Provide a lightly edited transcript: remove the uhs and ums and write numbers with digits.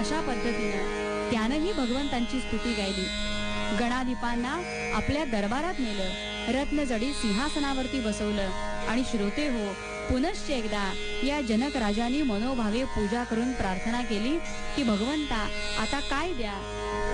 अशा पद्धतीनं त्यानंही भगवंतांची स्तुती गायली. गणाधिपांना आपल्या दरबारात नेलं, रत्नजडी सिंहासनावरती बसवलं आणि श्रोते हो, पुनश्च एकदा या जनक राजांनी मनोभावे पूजा करून प्रार्थना केली की भगवंता आता काय द्या.